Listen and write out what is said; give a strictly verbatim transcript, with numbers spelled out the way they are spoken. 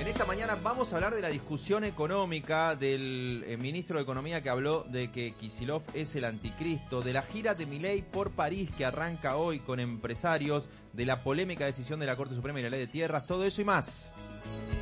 En esta mañana vamos a hablar de la discusión económica del eh, ministro de Economía que habló de que Kicillof es el anticristo, de la gira de Milei por París que arranca hoy con empresarios, de la polémica decisión de la Corte Suprema y la Ley de Tierras, todo eso y más.